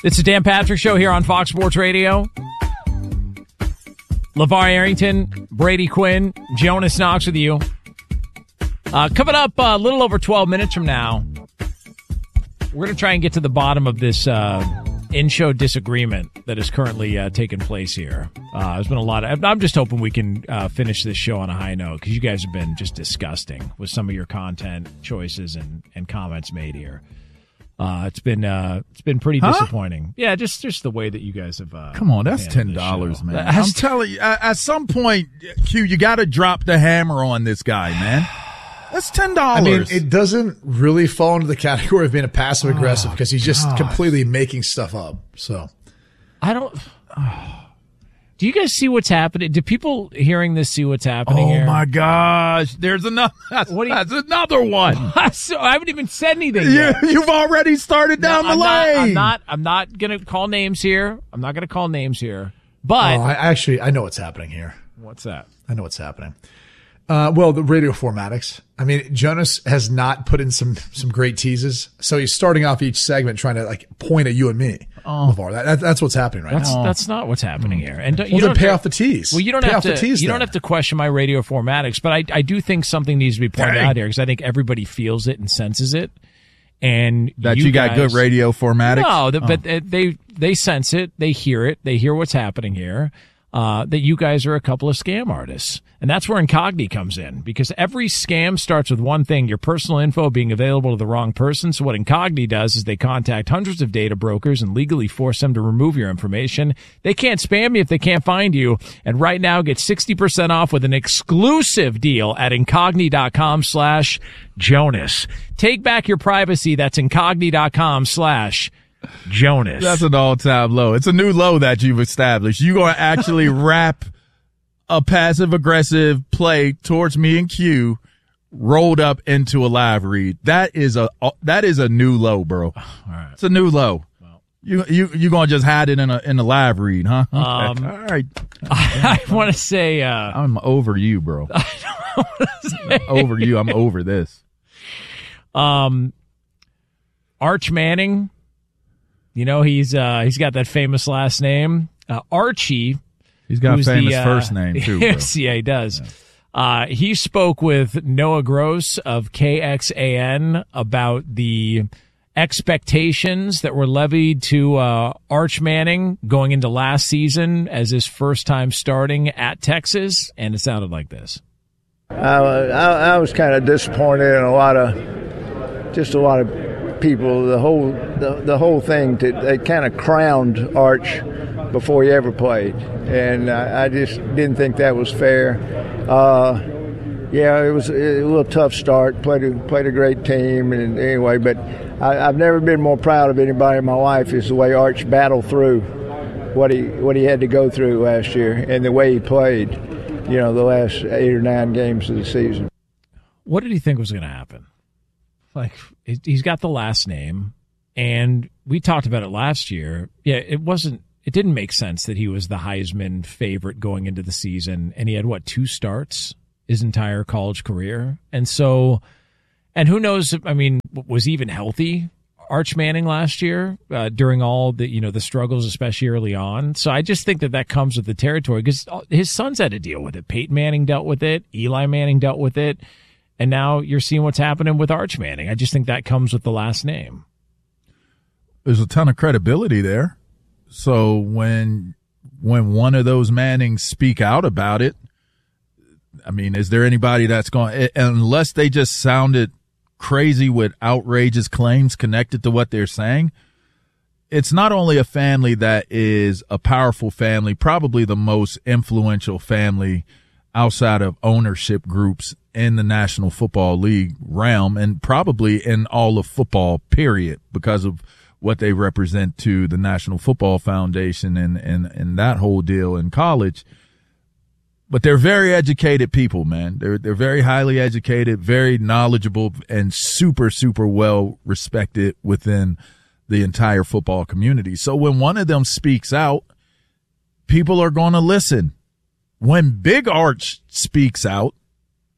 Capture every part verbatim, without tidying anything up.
It's the Dan Patrick Show here on Fox Sports Radio. LeVar Arrington, Brady Quinn, Jonas Knox with you. Uh, coming up uh, a little over twelve minutes from now, we're going to try and get to the bottom of this uh, in-show disagreement that is currently uh, taking place here. Uh, there's been a lot of. I'm just hoping we can uh, finish this show on a high note because you guys have been just disgusting with some of your content choices and, and comments made here. Uh, it's been uh, it's been pretty huh? disappointing. Yeah, just just the way that you guys have. Uh, Come on, that's ten dollars, man. That's I'm telling you, at, at some point, Q, you got to drop the hammer on this guy, man. That's ten dollars. I mean, it doesn't really fall into the category of being a passive aggressive because he's just God. completely making stuff up. So, I don't. Oh. Do you guys see what's happening? Do people hearing this see what's happening oh here? Oh my gosh! There's another. That's, what you, that's another one. So I haven't even said anything you, yet. You've already started down no, the I'm lane. Not, I'm not. I'm not going to call names here. I'm not going to call names here. But oh, I actually I know what's happening here. What's that? I know what's happening. Uh, well, the radio formatics. I mean, Jonas has not put in some some great teases, so he's starting off each segment trying to like point at you and me. Oh, LeVar. That, that, that's what's happening right that's, now. That's not what's happening here. And don't, well, you then don't pay off the tease. Well, you don't pay have off to. The tease you then. don't have to question my radio formatics, but I I do think something needs to be pointed Dang. out here because I think everybody feels it and senses it. And that you, you got guys, good radio formatics. No, the, oh. but they they sense it, they hear it, they hear what's happening here. Uh, that you guys are a couple of scam artists. And that's where Incogni comes in, because every scam starts with one thing, your personal info being available to the wrong person. So what Incogni does is they contact hundreds of data brokers and legally force them to remove your information. They can't spam you if they can't find you. And right now, get sixty percent off with an exclusive deal at Incogni.com slash Jonas. Take back your privacy. That's Incogni.com slash Jonas. That's an all-time low. It's a new low that you've established. You're going to actually wrap a passive-aggressive play towards me and Q rolled up into a live read. That is a that is a new low, bro. All right. It's a new low. Well, you you you going to just hide it in a in a live read, huh? Okay. Um, all right. I, I want to say uh, I'm over you, bro. I don't want to say over you. I'm over this. Um, Arch Manning. You know, he's uh, he's got that famous last name. Uh, Archie. He's got a famous the, uh, first name, too. Bro. Yes, yeah, he does. Yeah. Uh, he spoke with Noah Gross of K X A N about the expectations that were levied to uh, Arch Manning going into last season as his first time starting at Texas, and it sounded like this. I, I, I was kind of disappointed in a lot of, just a lot of people. The whole the, the whole thing to, they kind of crowned Arch before he ever played, and I, I just didn't think that was fair. Uh, yeah, it was a little tough start. Played a, played a great team, and anyway, but I, I've never been more proud of anybody in my life is the way Arch battled through what he what he had to go through last year and the way he played. You know, the last eight or nine games of the season. What did he think was going to happen? Like, he's got the last name, and we talked about it last year. Yeah, it wasn't, it didn't make sense that he was the Heisman favorite going into the season, and he had, what, two starts his entire college career? And so, and who knows, I mean, was he even healthy, Arch Manning, last year uh, during all the, you know, the struggles, especially early on? So I just think that that comes with the territory, because his sons had to deal with it. Peyton Manning dealt with it. Eli Manning dealt with it. And now you're seeing what's happening with Arch Manning. I just think that comes with the last name. There's a ton of credibility there. So when when one of those Mannings speak out about it, I mean, is there anybody that's going, unless they just sounded crazy with outrageous claims connected to what they're saying, it's not only a family that is a powerful family, probably the most influential family outside of ownership groups in the National Football League realm, and probably in all of football, period, because of what they represent to the National Football Foundation and, and, and that whole deal in college. But they're very educated people, man. They're, they're very highly educated, very knowledgeable, and super, super well respected within the entire football community. So when one of them speaks out, people are going to listen. When Big Arch speaks out,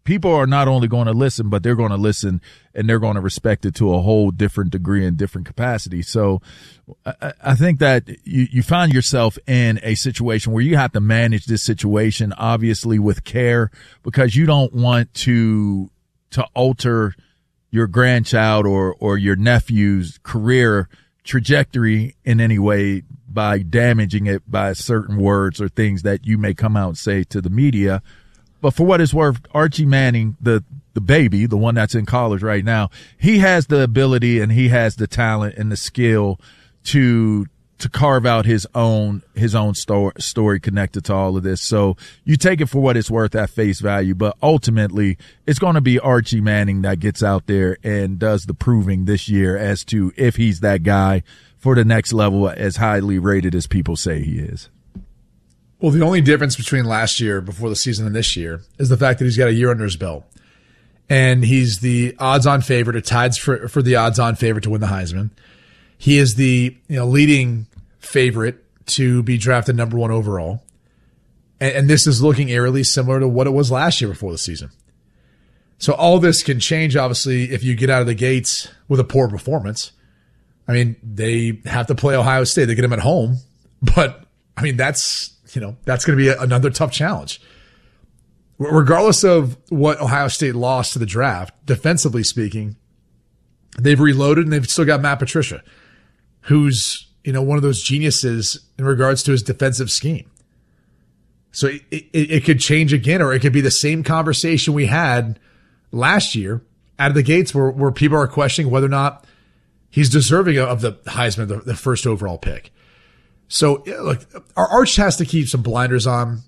people are not only going to listen, but they're going to listen and they're going to respect it to a whole different degree and different capacity. So I, I think that you, you find yourself in a situation where you have to manage this situation, obviously with care, because you don't want to, to alter your grandchild or, or your nephew's career trajectory in any way by damaging it by certain words or things that you may come out and say to the media. But for what it's worth, Archie Manning, the, the baby, the one that's in college right now, he has the ability and he has the talent and the skill to, to carve out his own, his own story, story connected to all of this. So you take it for what it's worth at face value, but ultimately it's going to be Archie Manning that gets out there and does the proving this year as to if he's that guy for the next level, as highly rated as people say he is. Well, the only difference between last year before the season and this year is the fact that he's got a year under his belt. And he's the odds-on favorite, or tied for, for the odds-on favorite to win the Heisman. He is the you know leading favorite to be drafted number one overall. And, and this is looking eerily similar to what it was last year before the season. So all this can change, obviously, if you get out of the gates with a poor performance. I mean, they have to play Ohio State. They get them at home. But, I mean, that's, you know, that's going to be a, another tough challenge. Regardless of what Ohio State lost to the draft, defensively speaking, they've reloaded and they've still got Matt Patricia, who's, you know, one of those geniuses in regards to his defensive scheme. So it, it, it could change again, or it could be the same conversation we had last year out of the gates where, where people are questioning whether or not he's deserving of the Heisman, the, the first overall pick. So look, our Arch has to keep some blinders on.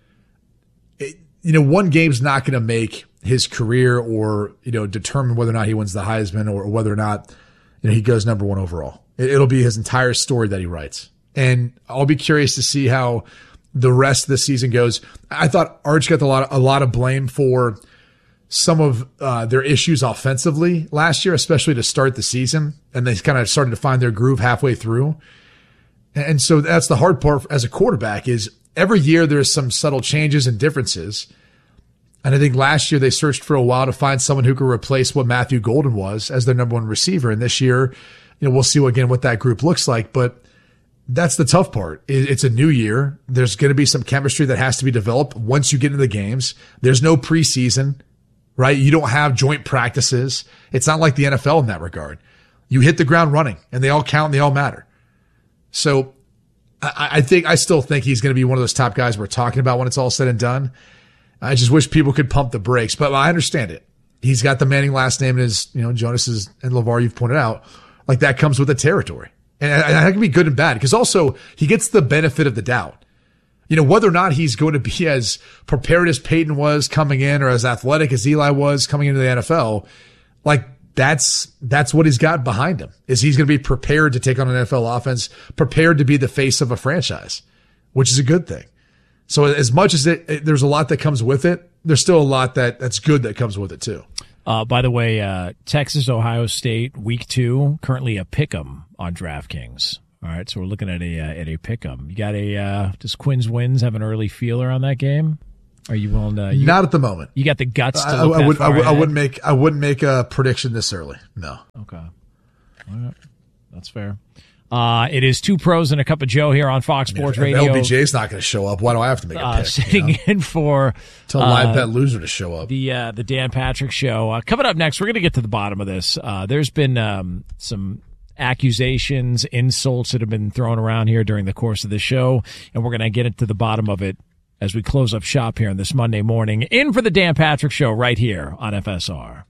It, you know, one game's not going to make his career or, you know, determine whether or not he wins the Heisman or whether or not, you know, he goes number one overall. It, it'll be his entire story that he writes. And I'll be curious to see how the rest of the season goes. I thought Arch got a lot of, a lot of blame for some of uh, their issues offensively last year, especially to start the season. And they kind of started to find their groove halfway through. And so that's the hard part as a quarterback is every year there's some subtle changes and differences. And I think last year they searched for a while to find someone who could replace what Matthew Golden was as their number one receiver. And this year, you know, we'll see again what that group looks like. But that's the tough part. It's a new year. There's going to be some chemistry that has to be developed once you get into the games. There's no preseason, right? You don't have joint practices. It's not like the N F L in that regard. You hit the ground running and they all count and they all matter. So I, I think, I still think he's going to be one of those top guys we're talking about when it's all said and done. I just wish people could pump the brakes, but I understand it. He's got the Manning last name, and as you know, Jonas is, and LeVar, you've pointed out, like that comes with the territory. And that can be good and bad because also he gets the benefit of the doubt. You know, whether or not he's going to be as prepared as Peyton was coming in or as athletic as Eli was coming into the N F L, like that's, that's what he's got behind him is he's going to be prepared to take on an N F L offense, prepared to be the face of a franchise, which is a good thing. So as much as it, it there's a lot that comes with it, there's still a lot that that's good that comes with it too. Uh, by the way, uh, Texas, Ohio State, week two, currently a pick'em on DraftKings. All right, so we're looking at a uh, at a pick'em. You got a uh, does Quinn's Wins have an early feeler on that game? Are you willing to? You, Not at the moment. You got the guts to I, look I, that would, far I, would, I ahead? wouldn't make I wouldn't make a prediction this early. No. Okay, all right, that's fair. Uh, it is Two Pros and a Cup of Joe here on Fox Sports I mean, if Radio. L B J's not going to show up. Why do I have to make a pick? Uh, sitting you know? in for Tell uh, live bet loser to show up. the uh, the Dan Patrick Show. Uh, coming up next, we're going to get to the bottom of this. Uh, there's been um, some accusations, insults that have been thrown around here during the course of the show, and we're going to get into the bottom of it as we close up shop here on this Monday morning. In for the Dan Patrick Show right here on F S R.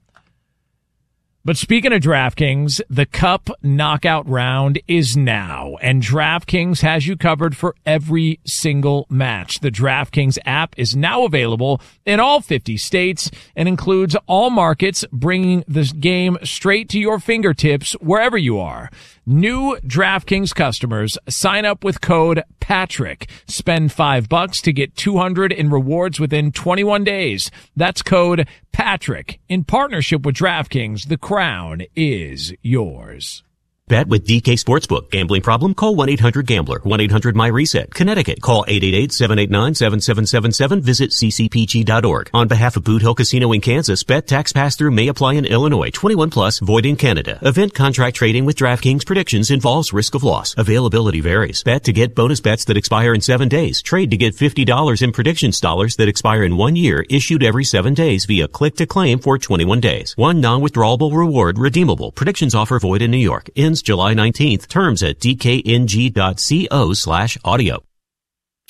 But speaking of DraftKings, the Cup knockout round is now, and DraftKings has you covered for every single match. The DraftKings app is now available in all fifty states and includes all markets, bringing the game straight to your fingertips wherever you are. New DraftKings customers sign up with code Patrick. Spend five bucks to get two hundred in rewards within twenty-one days. That's code Patrick. In partnership with DraftKings, the crown is yours. Bet with D K Sportsbook. Gambling problem? Call one eight hundred gambler. one eight hundred my reset. Connecticut. Call eight eight eight, seven eight nine, seven seven seven seven. Visit c c p g dot org. On behalf of Boot Hill Casino in Kansas, bet tax pass-through may apply in Illinois. twenty-one plus, void in Canada. Event contract trading with DraftKings predictions involves risk of loss. Availability varies. Bet to get bonus bets that expire in seven days. Trade to get fifty dollars in predictions dollars that expire in one year, issued every seven days via click-to-claim for twenty-one days. One non-withdrawable reward redeemable. Predictions offer void in New York. Ends July nineteenth. Terms at d k n g dot co slash audio.